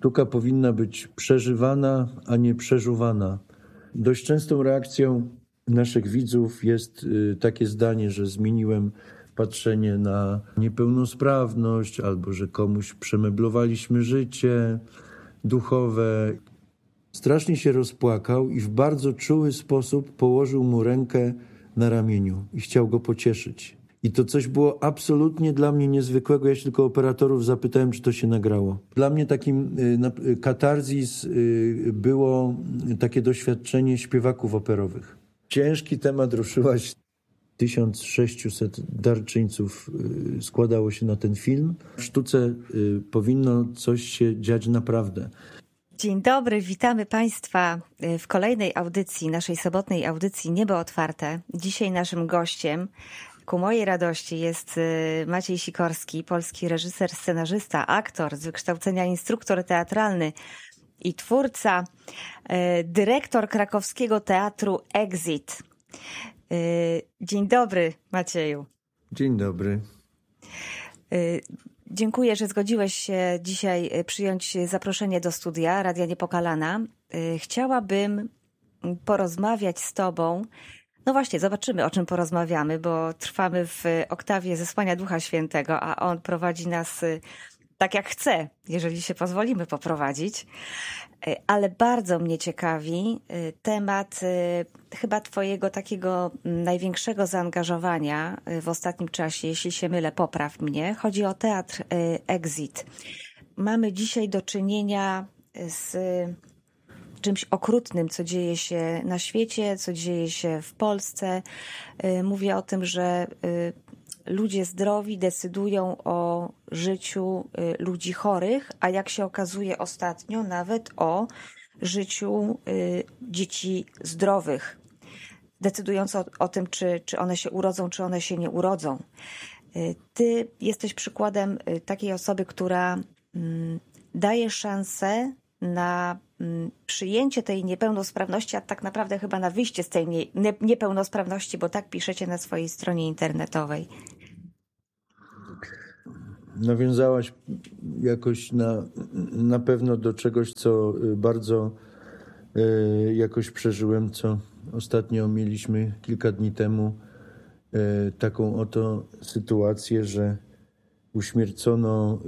sztuka powinna być przeżywana, a nie przeżuwana. Dość częstą reakcją naszych widzów jest takie zdanie, że zmieniłem patrzenie na niepełnosprawność, albo że komuś przemeblowaliśmy życie duchowe. Strasznie się rozpłakał i w bardzo czuły sposób położył mu rękę na ramieniu i chciał go pocieszyć. I to coś było absolutnie dla mnie niezwykłego. Ja się tylko operatorów zapytałem, czy to się nagrało. Dla mnie takim katarzis było takie doświadczenie śpiewaków operowych. Ciężki temat, ruszyłaś. 1600 darczyńców składało się na ten film. W sztuce powinno coś się dziać naprawdę. Dzień dobry, witamy Państwa w kolejnej audycji, naszej sobotniej audycji Niebo Otwarte. Dzisiaj naszym gościem, ku mojej radości, jest Maciej Sikorski, polski reżyser, scenarzysta, aktor, z wykształcenia instruktor teatralny i twórca, dyrektor krakowskiego teatru Exit. Dzień dobry, Macieju. Dzień dobry. Dziękuję, że zgodziłeś się dzisiaj przyjąć zaproszenie do studia Radia Niepokalana. Chciałabym porozmawiać z Tobą. No właśnie, zobaczymy, o czym porozmawiamy, bo trwamy w oktawie Zesłania Ducha Świętego, a On prowadzi nas tak jak chce, jeżeli się pozwolimy poprowadzić. Ale bardzo mnie ciekawi temat chyba Twojego takiego największego zaangażowania w ostatnim czasie. Jeśli się mylę, popraw mnie. Chodzi o teatr Exit. Mamy dzisiaj do czynienia z czymś okrutnym, co dzieje się na świecie, co dzieje się w Polsce. Mówię o tym, że ludzie zdrowi decydują o życiu ludzi chorych, a jak się okazuje ostatnio nawet o życiu dzieci zdrowych, decydując o tym, czy one się urodzą, czy one się nie urodzą. Ty jesteś przykładem takiej osoby, która daje szansę na przyjęcie tej niepełnosprawności, a tak naprawdę chyba na wyjście z tej niepełnosprawności, bo tak piszecie na swojej stronie internetowej. Nawiązałaś jakoś na pewno do czegoś, co bardzo jakoś przeżyłem, co ostatnio mieliśmy kilka dni temu taką oto sytuację, że uśmiercono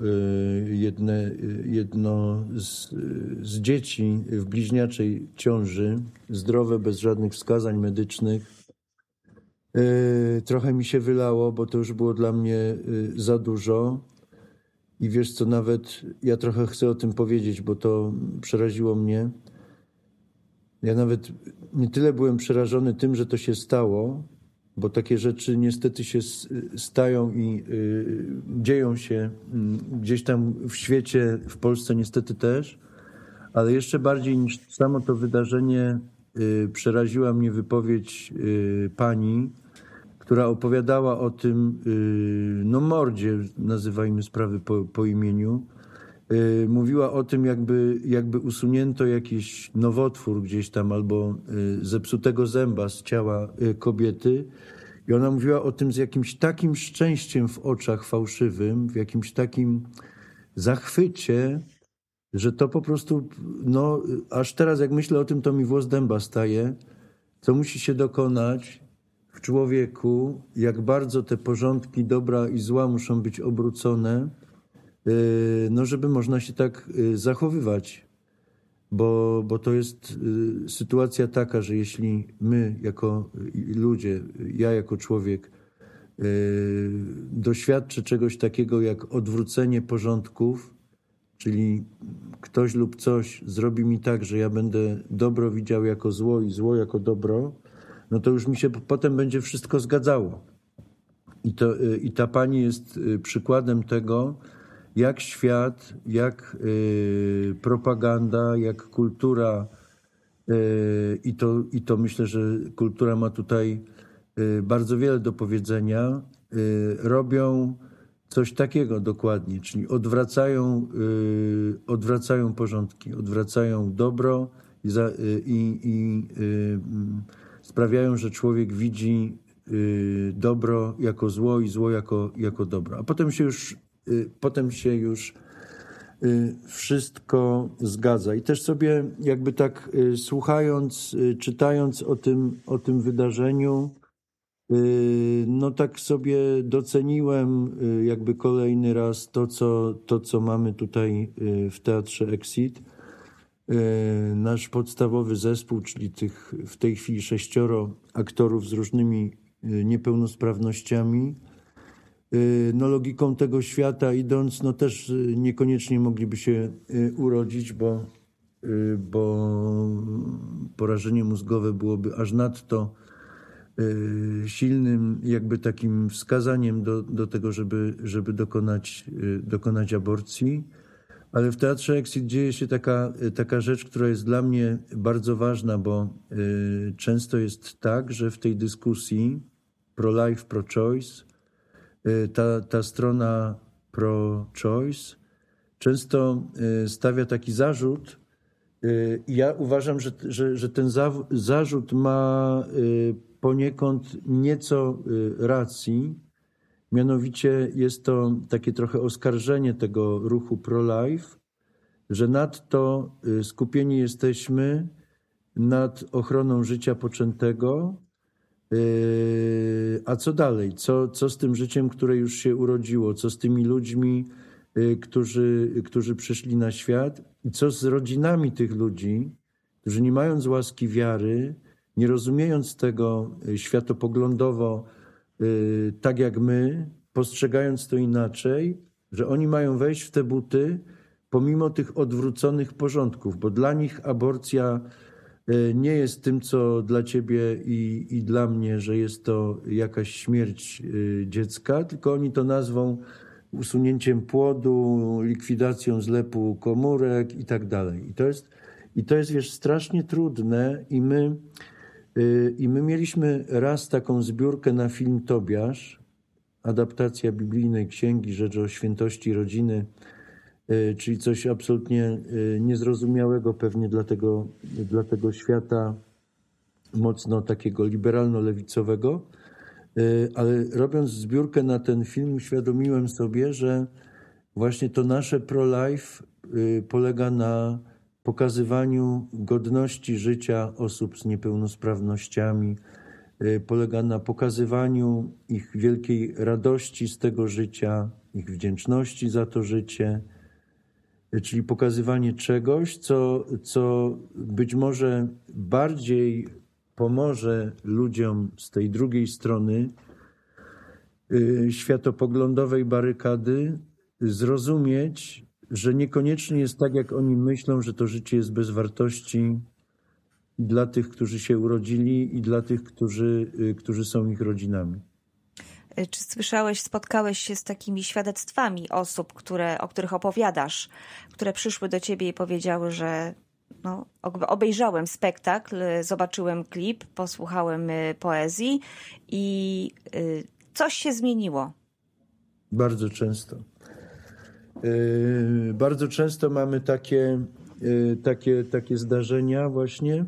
jedno z dzieci w bliźniaczej ciąży, zdrowe, bez żadnych wskazań medycznych. Trochę mi się wylało, bo to już było dla mnie za dużo. I wiesz co, nawet ja trochę chcę o tym powiedzieć, bo to przeraziło mnie. Ja nawet nie tyle byłem przerażony tym, że to się stało, bo takie rzeczy niestety się stają i dzieją się gdzieś tam w świecie, w Polsce niestety też, ale jeszcze bardziej niż samo to wydarzenie przeraziła mnie wypowiedź pani, która opowiadała o tym mordzie, nazywajmy sprawy po imieniu. Mówiła o tym, jakby usunięto jakiś nowotwór gdzieś tam albo zepsutego zęba z ciała kobiety. I ona mówiła o tym z jakimś takim szczęściem w oczach fałszywym, w jakimś takim zachwycie, że to po prostu, aż teraz jak myślę o tym, to mi włos dęba staje. Co musi się dokonać w człowieku, jak bardzo te porządki dobra i zła muszą być obrócone, żeby można się tak zachowywać. Bo to jest sytuacja taka, że jeśli my jako ludzie, ja jako człowiek doświadczę czegoś takiego jak odwrócenie porządków, czyli ktoś lub coś zrobi mi tak, że ja będę dobro widział jako zło i zło jako dobro, no to już mi się potem będzie wszystko zgadzało. I ta pani jest przykładem tego, jak świat, jak propaganda, jak kultura, i to myślę, że kultura ma tutaj bardzo wiele do powiedzenia, robią coś takiego dokładnie, czyli odwracają porządki, odwracają dobro i sprawiają, że człowiek widzi dobro jako zło i zło jako dobro. A potem się już wszystko zgadza. I też sobie jakby tak słuchając, czytając o tym wydarzeniu, no tak sobie doceniłem jakby kolejny raz to, co mamy tutaj w Teatrze Exit. Nasz podstawowy zespół, czyli w tej chwili 6 aktorów z różnymi niepełnosprawnościami, no logiką tego świata idąc, no też niekoniecznie mogliby się urodzić, bo porażenie mózgowe byłoby aż nadto silnym jakby takim wskazaniem do tego, żeby dokonać aborcji. Ale w Teatrze Exit dzieje się taka rzecz, która jest dla mnie bardzo ważna, bo często jest tak, że w tej dyskusji pro-life, pro-choice, ta strona pro-choice często stawia taki zarzut i ja uważam, że ten zarzut ma poniekąd nieco racji. Mianowicie jest to takie trochę oskarżenie tego ruchu pro-life, że nadto skupieni jesteśmy nad ochroną życia poczętego, a co dalej? Co z tym życiem, które już się urodziło? Co z tymi ludźmi, którzy przyszli na świat? I co z rodzinami tych ludzi, którzy nie mając łaski wiary, nie rozumiejąc tego światopoglądowo, tak jak my, postrzegając to inaczej, że oni mają wejść w te buty pomimo tych odwróconych porządków, bo dla nich aborcja nie jest tym, co dla ciebie i dla mnie, że jest to jakaś śmierć dziecka, tylko oni to nazwą usunięciem płodu, likwidacją zlepu komórek i tak dalej. I to jest, wiesz, strasznie trudne i my mieliśmy raz taką zbiórkę na film Tobiasz, adaptacja biblijnej księgi, rzecz o świętości rodziny, czyli coś absolutnie niezrozumiałego pewnie dla tego świata mocno takiego liberalno-lewicowego, ale robiąc zbiórkę na ten film uświadomiłem sobie, że właśnie to nasze pro-life polega na pokazywaniu godności życia osób z niepełnosprawnościami, polega na pokazywaniu ich wielkiej radości z tego życia, ich wdzięczności za to życie, czyli pokazywanie czegoś, co być może bardziej pomoże ludziom z tej drugiej strony światopoglądowej barykady zrozumieć, że niekoniecznie jest tak, jak oni myślą, że to życie jest bez wartości dla tych, którzy się urodzili i dla tych, którzy są ich rodzinami. Czy spotkałeś się z takimi świadectwami osób, o których opowiadasz, które przyszły do ciebie i powiedziały, że no, obejrzałem spektakl, zobaczyłem klip, posłuchałem poezji i coś się zmieniło? Bardzo często. Bardzo często mamy takie zdarzenia właśnie.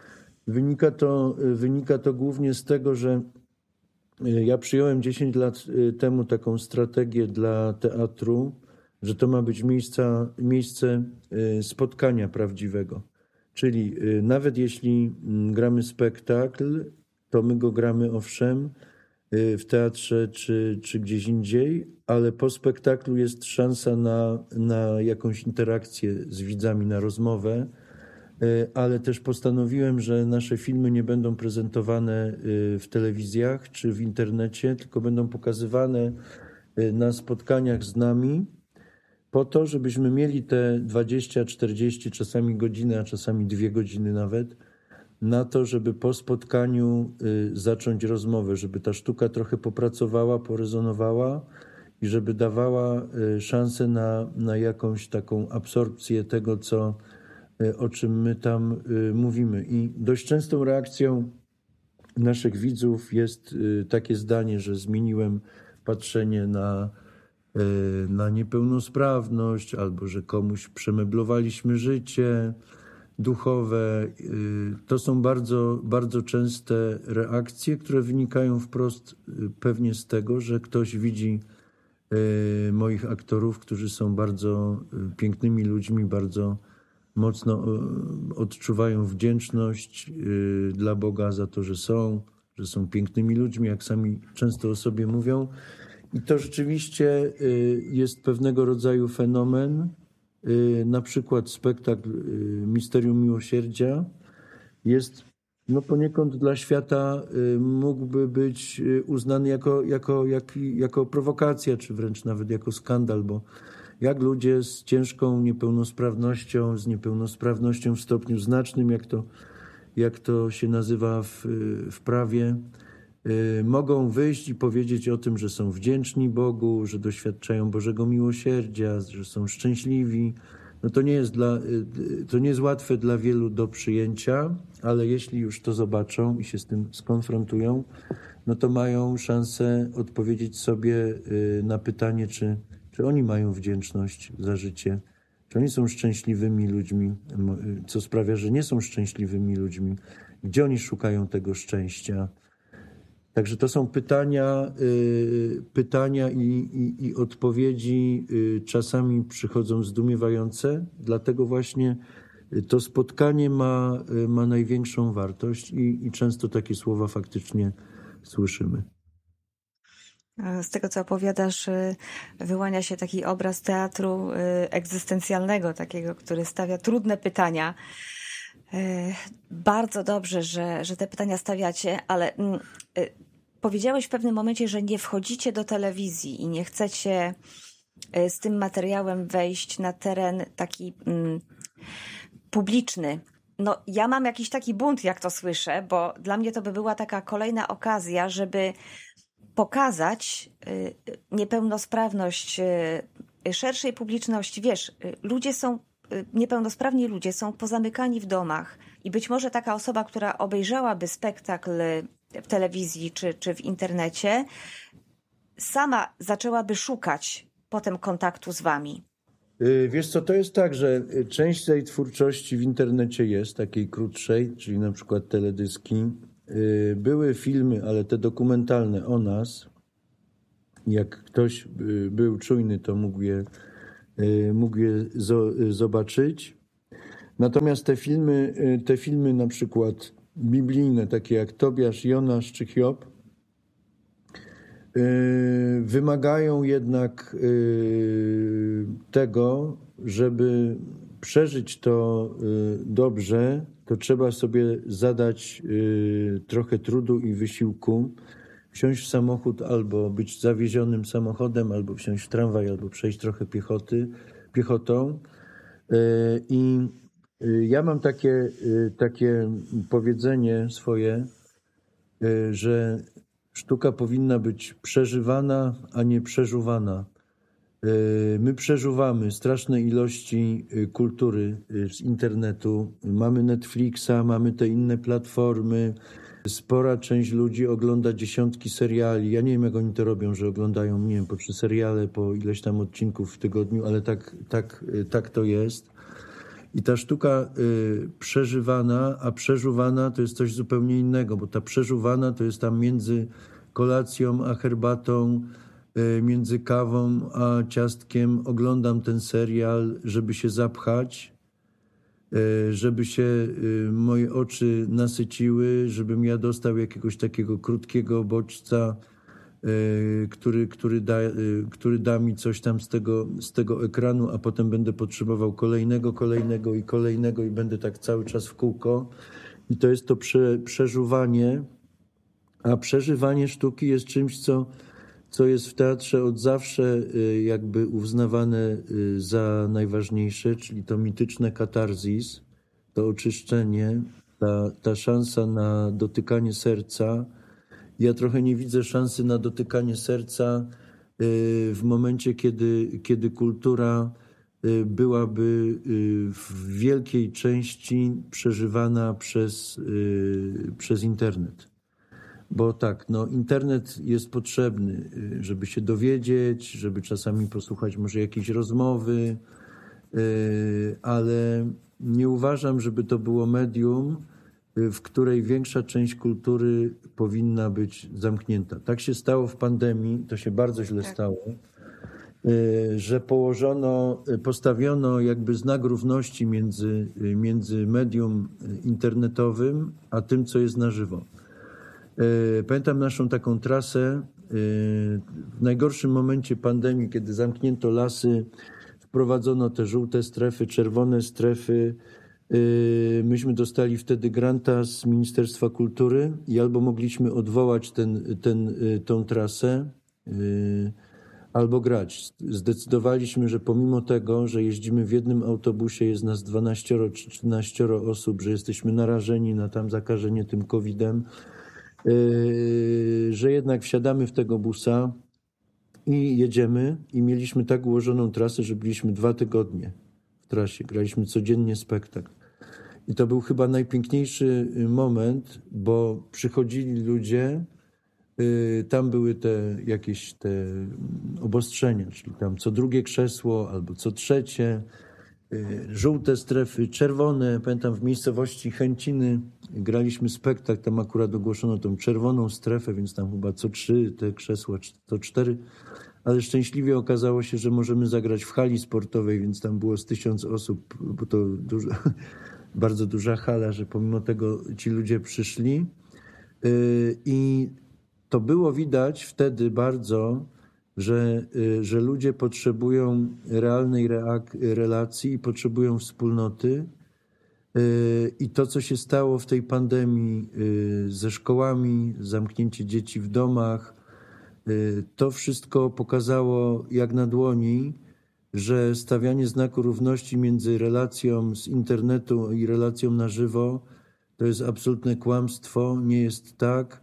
Wynika to głównie z tego, że ja przyjąłem 10 lat temu taką strategię dla teatru, że to ma być miejsce spotkania prawdziwego. Czyli nawet jeśli gramy spektakl, to my go gramy owszem w teatrze czy gdzieś indziej, ale po spektaklu jest szansa na jakąś interakcję z widzami, na rozmowę, ale też postanowiłem, że nasze filmy nie będą prezentowane w telewizjach czy w internecie, tylko będą pokazywane na spotkaniach z nami po to, żebyśmy mieli te 20, 40, czasami godzinę, a czasami 2 godziny nawet, na to, żeby po spotkaniu zacząć rozmowę, żeby ta sztuka trochę popracowała, porezonowała i żeby dawała szansę na jakąś taką absorpcję tego, o czym my tam mówimy. I dość częstą reakcją naszych widzów jest takie zdanie, że zmieniłem patrzenie na niepełnosprawność, albo że komuś przemeblowaliśmy życie duchowe. To są bardzo, bardzo częste reakcje, które wynikają wprost pewnie z tego, że ktoś widzi moich aktorów, którzy są bardzo pięknymi ludźmi, bardzo mocno odczuwają wdzięczność dla Boga za to, że są pięknymi ludźmi, jak sami często o sobie mówią. I to rzeczywiście jest pewnego rodzaju fenomen. Na przykład spektakl Misterium Miłosierdzia jest poniekąd dla świata mógłby być uznany jako prowokacja, czy wręcz nawet jako skandal, bo jak ludzie z ciężką niepełnosprawnością, z niepełnosprawnością w stopniu znacznym, jak to się nazywa w prawie, mogą wyjść i powiedzieć o tym, że są wdzięczni Bogu, że doświadczają Bożego miłosierdzia, że są szczęśliwi. No to nie jest łatwe dla wielu do przyjęcia, ale jeśli już to zobaczą i się z tym skonfrontują, no to mają szansę odpowiedzieć sobie na pytanie, czy oni mają wdzięczność za życie, czy oni są szczęśliwymi ludźmi, co sprawia, że nie są szczęśliwymi ludźmi, gdzie oni szukają tego szczęścia. Także to są pytania i odpowiedzi czasami przychodzą zdumiewające, dlatego właśnie to spotkanie ma największą wartość i często takie słowa faktycznie słyszymy. Z tego, co opowiadasz, wyłania się taki obraz teatru egzystencjalnego, takiego, który stawia trudne pytania. Bardzo dobrze, że te pytania stawiacie, ale powiedziałeś w pewnym momencie, że nie wchodzicie do telewizji i nie chcecie z tym materiałem wejść na teren taki publiczny. No, ja mam jakiś taki bunt, jak to słyszę, bo dla mnie to by była taka kolejna okazja, żeby pokazać niepełnosprawność szerszej publiczności. Wiesz, niepełnosprawni ludzie są pozamykani w domach i być może taka osoba, która obejrzałaby spektakl w telewizji czy w internecie, sama zaczęłaby szukać potem kontaktu z wami. Wiesz co, to jest tak, że część tej twórczości w internecie jest, takiej krótszej, czyli na przykład teledyski. Były filmy, ale te dokumentalne o nas. Jak ktoś był czujny, to mógł je zobaczyć. Natomiast te filmy na przykład biblijne, takie jak Tobiasz, Jonasz czy Hiob, wymagają jednak tego, żeby przeżyć to dobrze, to trzeba sobie zadać trochę trudu i wysiłku, wsiąść w samochód albo być zawiezionym samochodem, albo wsiąść w tramwaj, albo przejść trochę piechotą. I ja mam takie powiedzenie swoje, że sztuka powinna być przeżywana, a nie przeżuwana. My przeżuwamy straszne ilości kultury z internetu. Mamy Netflixa, mamy te inne platformy. Spora część ludzi ogląda dziesiątki seriali. Ja nie wiem, jak oni to robią, że oglądają, nie wiem, po 3 seriale, po ileś tam odcinków w tygodniu, ale tak to jest. I ta sztuka przeżywana, a przeżuwana to jest coś zupełnie innego, bo ta przeżuwana to jest tam między kolacją a herbatą, między kawą a ciastkiem. Oglądam ten serial, żeby się zapchać, żeby się moje oczy nasyciły, żebym ja dostał jakiegoś takiego krótkiego bodźca, który da mi coś tam z tego ekranu, a potem będę potrzebował kolejnego i będę tak cały czas w kółko. I to jest to przeżuwanie, a przeżywanie sztuki jest czymś, co jest w teatrze od zawsze jakby uznawane za najważniejsze, czyli to mityczne katarzis, to oczyszczenie, ta szansa na dotykanie serca. Ja trochę nie widzę szansy na dotykanie serca w momencie, kiedy kultura byłaby w wielkiej części przeżywana przez internet. Bo tak, internet jest potrzebny, żeby się dowiedzieć, żeby czasami posłuchać może jakiejś rozmowy, ale nie uważam, żeby to było medium, w której większa część kultury powinna być zamknięta. Tak się stało w pandemii, to się bardzo źle stało. że postawiono jakby znak równości między medium internetowym a tym, co jest na żywo. Pamiętam naszą taką trasę w najgorszym momencie pandemii, kiedy zamknięto lasy, wprowadzono te żółte strefy, czerwone strefy. Myśmy dostali wtedy granta z Ministerstwa Kultury i albo mogliśmy odwołać tą trasę, albo grać. Zdecydowaliśmy, że pomimo tego, że jeździmy w jednym autobusie, jest nas 12 czy 13 osób, że jesteśmy narażeni na tam zakażenie tym COVID-em, że jednak wsiadamy w tego busa i jedziemy. I mieliśmy tak ułożoną trasę, że byliśmy 2 tygodnie w trasie. Graliśmy codziennie spektakl. I to był chyba najpiękniejszy moment, bo przychodzili ludzie, tam były jakieś te obostrzenia, czyli tam co drugie krzesło albo co trzecie, żółte strefy, czerwone. Pamiętam w miejscowości Chęciny graliśmy spektakl, tam akurat ogłoszono tą czerwoną strefę, więc tam chyba co 3 te krzesła, co 4. Ale szczęśliwie okazało się, że możemy zagrać w hali sportowej, więc tam było z 1000 osób, bo to bardzo duża hala, że pomimo tego ci ludzie przyszli. I to było widać wtedy bardzo, że ludzie potrzebują realnej relacji i potrzebują wspólnoty. I to, co się stało w tej pandemii ze szkołami, zamknięcie dzieci w domach, to wszystko pokazało jak na dłoni, że stawianie znaku równości między relacją z internetu i relacją na żywo to jest absolutne kłamstwo, nie jest tak.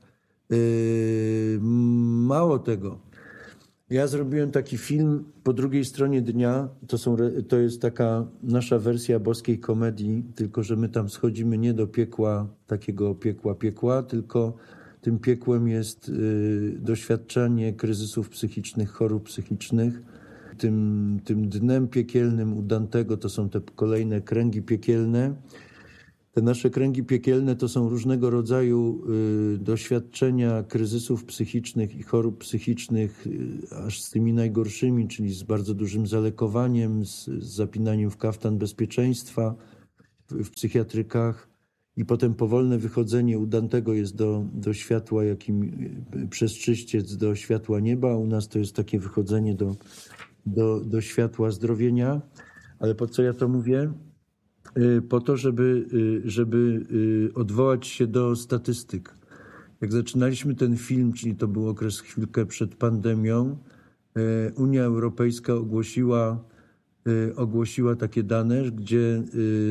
Mało tego. Ja zrobiłem taki film Po drugiej stronie dnia. To jest taka nasza wersja boskiej komedii, tylko że my tam schodzimy nie do piekła, takiego piekła, tylko tym piekłem jest doświadczenie kryzysów psychicznych, chorób psychicznych. Tym dnem piekielnym u Dantego to są te kolejne kręgi piekielne. Te nasze kręgi piekielne to są różnego rodzaju doświadczenia kryzysów psychicznych i chorób psychicznych, aż z tymi najgorszymi, czyli z bardzo dużym zalekowaniem, z zapinaniem w kaftan bezpieczeństwa w psychiatrykach. I potem powolne wychodzenie u Dantego jest do światła, jakim przez czyściec do światła nieba. U nas to jest takie wychodzenie do światła zdrowienia. Ale po co ja to mówię? Po to, żeby odwołać się do statystyk. Jak zaczynaliśmy ten film, czyli to był okres chwilkę przed pandemią, Unia Europejska ogłosiła takie dane, gdzie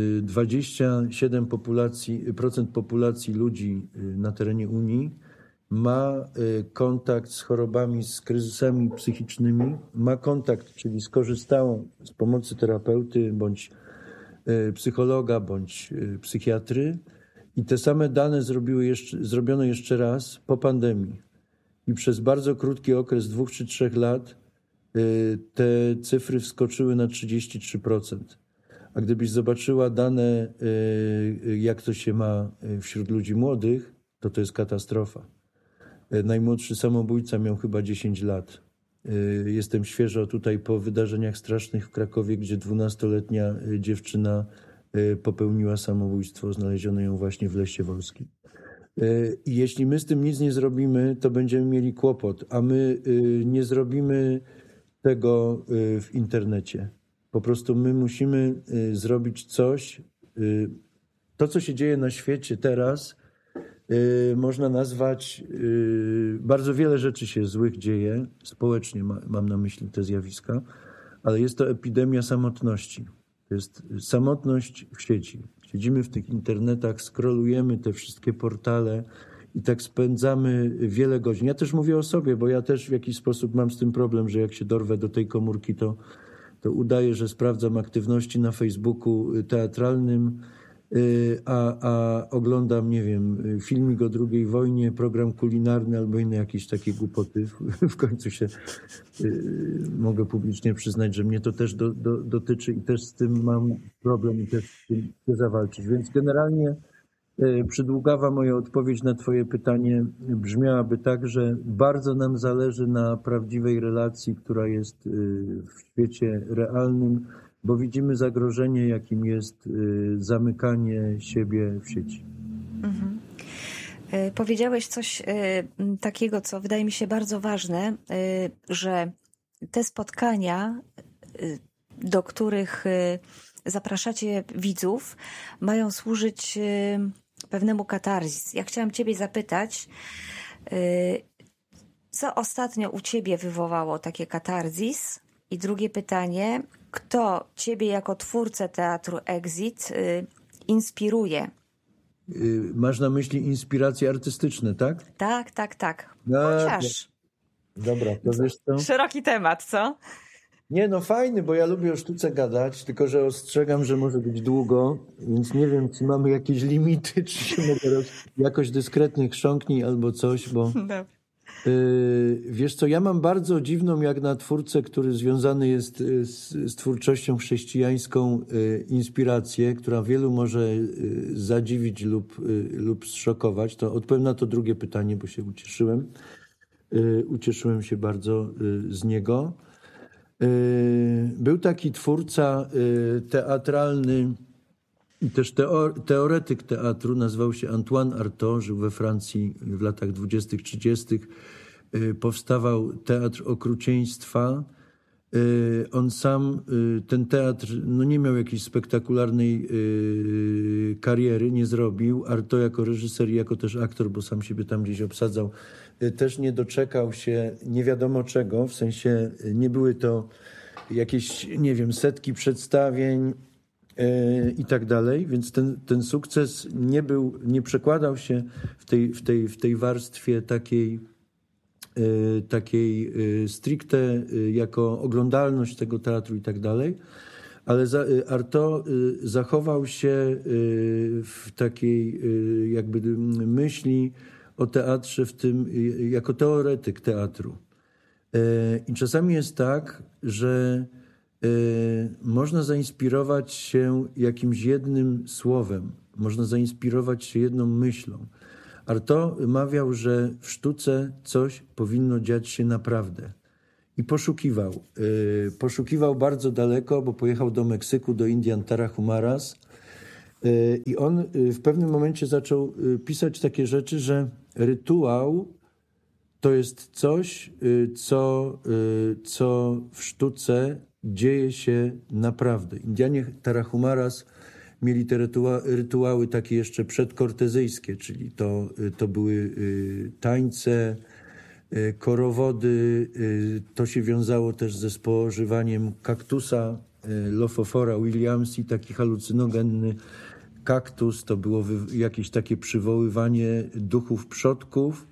27% populacji ludzi na terenie Unii ma kontakt z chorobami, z kryzysami psychicznymi, ma kontakt, czyli skorzystało z pomocy terapeuty bądź psychologa bądź psychiatry i te same dane zrobiono jeszcze raz po pandemii. I przez bardzo krótki okres 2 czy 3 lat te cyfry wskoczyły na 33%. A gdybyś zobaczyła dane, jak to się ma wśród ludzi młodych, to jest katastrofa. Najmłodszy samobójca miał chyba 10 lat. Jestem świeżo tutaj po wydarzeniach strasznych w Krakowie, gdzie 12-letnia dziewczyna popełniła samobójstwo. Znaleziono ją właśnie w Lesie Wolskim. I jeśli my z tym nic nie zrobimy, to będziemy mieli kłopot, a my nie zrobimy tego w internecie. Po prostu my musimy zrobić coś. To, co się dzieje na świecie teraz, można nazwać, bardzo wiele rzeczy się złych dzieje, społecznie mam na myśli te zjawiska, ale jest to epidemia samotności. To jest samotność w sieci. Siedzimy w tych internetach, scrollujemy te wszystkie portale i tak spędzamy wiele godzin. Ja też mówię o sobie, bo ja też w jakiś sposób mam z tym problem, że jak się dorwę do tej komórki, to udaję, że sprawdzam aktywności na Facebooku teatralnym, a oglądam, nie wiem, filmik o II wojnie, program kulinarny albo inne jakieś takie głupoty. W końcu się mogę publicznie przyznać, że mnie to też dotyczy i też z tym mam problem i też z tym chcę zawalczyć. Więc generalnie Przydługawa moja odpowiedź na twoje pytanie brzmiałaby tak, że bardzo nam zależy na prawdziwej relacji, która jest w świecie realnym, bo widzimy zagrożenie, jakim jest zamykanie siebie w sieci. Powiedziałeś coś takiego, co wydaje mi się bardzo ważne, że te spotkania, do których zapraszacie widzów, mają służyć pewnemu katarzis. Ja chciałam ciebie zapytać, co ostatnio u ciebie wywołało takie katarzis? I drugie pytanie, kto ciebie jako twórcę teatru Exit inspiruje? Masz na myśli inspiracje artystyczne, tak? Tak. No, Chociaż. Dobra, to wiesz co? Szeroki temat, co? Nie, no fajny, bo ja lubię o sztuce gadać, tylko że ostrzegam, że może być długo, więc nie wiem, czy mamy jakieś limity, czy się mogę jakoś dyskretnie chrząknij albo coś, bo wiesz co, ja mam bardzo dziwną jak na twórcę, który związany jest z twórczością chrześcijańską, inspirację, która wielu może zadziwić lub zszokować. To odpowiem na to drugie pytanie, bo się ucieszyłem. Ucieszyłem się bardzo z niego. Był taki twórca teatralny i też teoretyk teatru, nazywał się Antoine Artaud, żył we Francji w latach 20., 30. Powstawał Teatr Okrucieństwa. On sam, ten teatr, no nie miał jakiejś spektakularnej kariery, nie zrobił. Artaud jako reżyser i jako też aktor, bo sam siebie tam gdzieś obsadzał, też nie doczekał się nie wiadomo czego, w sensie nie były to jakieś, nie wiem, setki przedstawień i tak dalej, więc ten sukces nie przekładał się w tej warstwie takiej stricte jako oglądalność tego teatru i tak dalej, ale Artaud zachował się w takiej jakby myśli o teatrze w tym jako teoretyk teatru. I czasami jest tak, że można zainspirować się jakimś jednym słowem, można zainspirować się jedną myślą. Artaud mawiał, że w sztuce coś powinno dziać się naprawdę. I poszukiwał bardzo daleko, bo pojechał do Meksyku, do Indian Tarahumaras. I on w pewnym momencie zaczął pisać takie rzeczy, że rytuał to jest coś, co w sztuce dzieje się naprawdę. Indianie Tarahumaras mieli te rytuały takie jeszcze przedkortezyjskie, czyli to były tańce, korowody. To się wiązało też ze spożywaniem kaktusa, Lophophora Williamsi, taki halucynogenny kaktus. To było jakieś takie przywoływanie duchów przodków.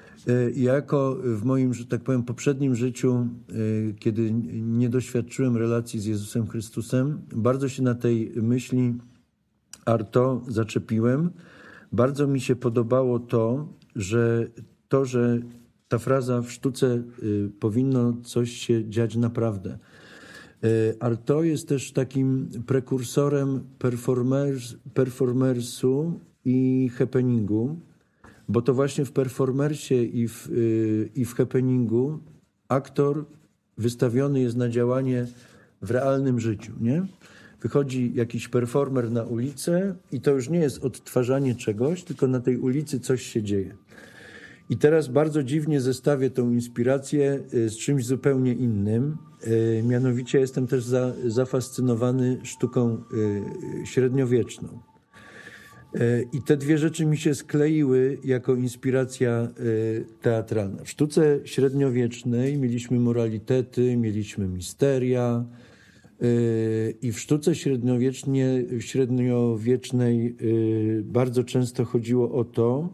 Jako w moim, że tak powiem, poprzednim życiu, kiedy nie doświadczyłem relacji z Jezusem Chrystusem, bardzo się na tej myśli Artaud zaczepiłem. Bardzo mi się podobało że ta fraza w sztuce powinno coś się dziać naprawdę. Artaud jest też takim prekursorem performersu i happeningu, bo to właśnie w performersie i w happeningu aktor wystawiony jest na działanie w realnym życiu, nie? Wychodzi jakiś performer na ulicę i to już nie jest odtwarzanie czegoś, tylko na tej ulicy coś się dzieje. I teraz bardzo dziwnie zestawię tą inspirację z czymś zupełnie innym. Mianowicie jestem też zafascynowany sztuką średniowieczną. I te dwie rzeczy mi się skleiły jako inspiracja teatralna. W sztuce średniowiecznej mieliśmy moralitety, mieliśmy misteria i w sztuce średniowiecznej bardzo często chodziło o to,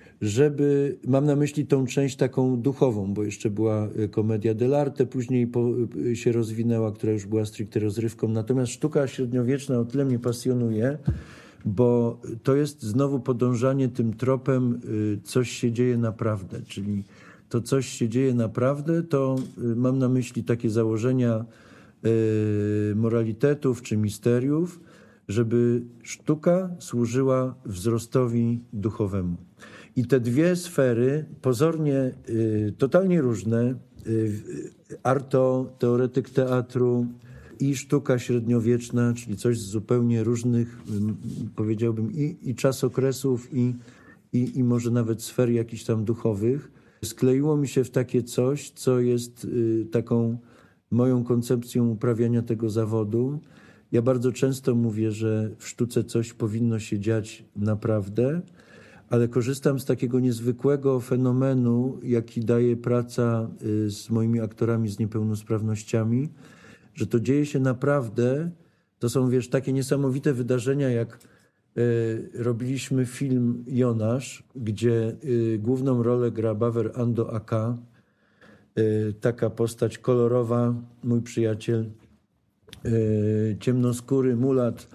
mam na myśli tą część taką duchową, bo jeszcze była Commedia dell'arte, później się rozwinęła, która już była stricte rozrywką. Natomiast sztuka średniowieczna o tyle mnie pasjonuje, bo to jest znowu podążanie tym tropem, coś się dzieje naprawdę, czyli to coś się dzieje naprawdę, to mam na myśli takie założenia moralitetów czy misteriów, żeby sztuka służyła wzrostowi duchowemu. I te dwie sfery, pozornie totalnie różne, Arto, teoretyk teatru i sztuka średniowieczna, czyli coś z zupełnie różnych, powiedziałbym, i czasokresów, i może nawet sfer jakichś tam duchowych, skleiło mi się w takie coś, co jest taką moją koncepcją uprawiania tego zawodu. Ja bardzo często mówię, że w sztuce coś powinno się dziać naprawdę, ale korzystam z takiego niezwykłego fenomenu, jaki daje praca z moimi aktorami z niepełnosprawnościami, że to dzieje się naprawdę. To są, wiesz, takie niesamowite wydarzenia, jak robiliśmy film Jonasz, gdzie główną rolę gra Baver Ando Aka, taka postać kolorowa, mój przyjaciel, ciemnoskóry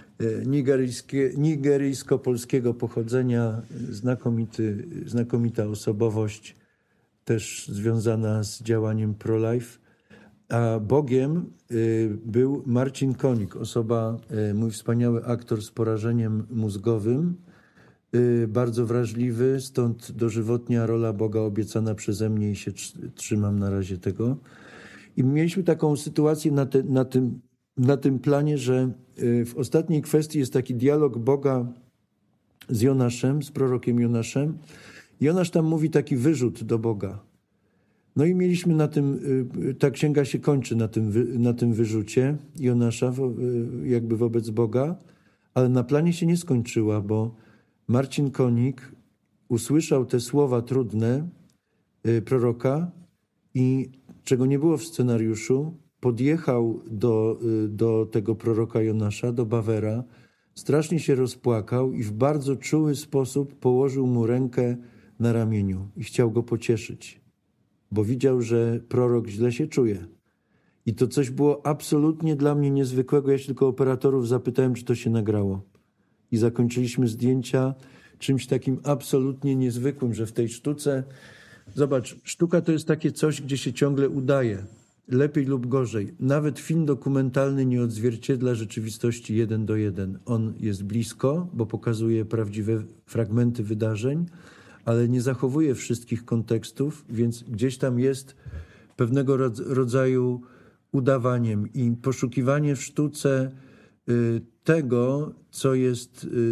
nigeryjsko-polskiego pochodzenia, znakomita osobowość, też związana z działaniem pro-life. A Bogiem był Marcin Konik, mój wspaniały aktor z porażeniem mózgowym, bardzo wrażliwy, stąd dożywotnia rola Boga obiecana przeze mnie i się trzymam na razie tego. I mieliśmy taką sytuację na tym planie, że w ostatniej kwestii jest taki dialog Boga z Jonaszem, z prorokiem Jonaszem. Jonasz tam mówi taki wyrzut do Boga. No i mieliśmy ta księga się kończy na tym wyrzucie Jonasza jakby wobec Boga, ale na planie się nie skończyła, bo Marcin Konik usłyszał te słowa trudne proroka i czego nie było w scenariuszu, podjechał do tego proroka Jonasza, do Bawera, strasznie się rozpłakał i w bardzo czuły sposób położył mu rękę na ramieniu i chciał go pocieszyć, bo widział, że prorok źle się czuje. I to coś było absolutnie dla mnie niezwykłego. Ja się tylko operatorów zapytałem, czy to się nagrało. I zakończyliśmy zdjęcia czymś takim absolutnie niezwykłym, że w tej sztuce... Zobacz, sztuka to jest takie coś, gdzie się ciągle udaje. Lepiej lub gorzej. Nawet film dokumentalny nie odzwierciedla rzeczywistości 1:1. On jest blisko, bo pokazuje prawdziwe fragmenty wydarzeń, ale nie zachowuje wszystkich kontekstów, więc gdzieś tam jest pewnego rodzaju udawaniem i poszukiwanie w sztuce tego, co jest